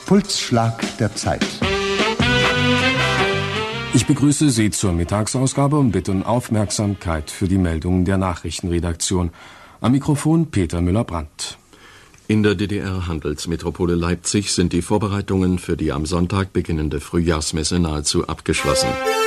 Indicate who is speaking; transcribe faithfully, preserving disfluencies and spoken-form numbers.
Speaker 1: Pulsschlag der Zeit.
Speaker 2: Ich begrüße Sie zur Mittagsausgabe und bitte um Aufmerksamkeit für die Meldungen der Nachrichtenredaktion. Am Mikrofon Peter Müller-Brandt.
Speaker 3: In der D D R-Handelsmetropole Leipzig sind die Vorbereitungen für die am Sonntag beginnende Frühjahrsmesse nahezu abgeschlossen.